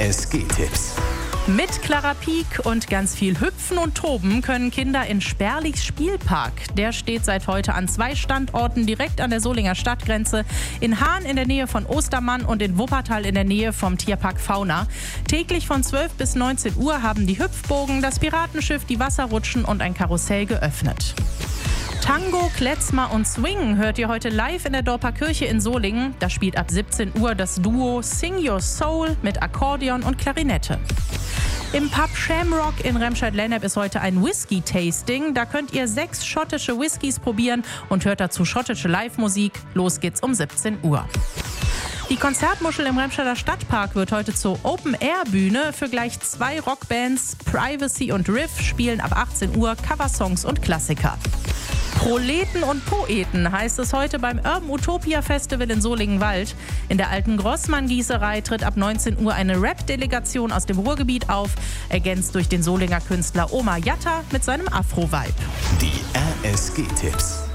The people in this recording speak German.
RSG-Tipps. Mit Clara Pieck und ganz viel Hüpfen und Toben können Kinder in Sperlichs Spielpark. Der steht seit heute an 2 Standorten direkt an der Solinger Stadtgrenze. In Haan in der Nähe von Ostermann und in Wuppertal in der Nähe vom Tierpark Fauna. Täglich von 12 bis 19 Uhr haben die Hüpfbogen, das Piratenschiff, die Wasserrutschen und ein Karussell geöffnet. Tango, Klezmer und Swing hört ihr heute live in der Dorper Kirche in Solingen. Da spielt ab 17 Uhr das Duo Sing Your Soul mit Akkordeon und Klarinette. Im Pub Shamrock in Remscheid-Lennep ist heute ein Whisky-Tasting. Da könnt ihr 6 schottische Whiskys probieren und hört dazu schottische Live-Musik. Los geht's um 17 Uhr. Die Konzertmuschel im Remscheider Stadtpark wird heute zur Open-Air-Bühne für gleich 2 Rockbands. Privacy und Riff spielen ab 18 Uhr Coversongs und Klassiker. Proleten und Poeten heißt es heute beim Urban Utopia Festival in Solingen-Wald. In der alten Grossmann-Gießerei tritt ab 19 Uhr eine Rap-Delegation aus dem Ruhrgebiet auf, ergänzt durch den Solinger Künstler Omar Jatta mit seinem Afro-Vibe. Die RSG-Tipps.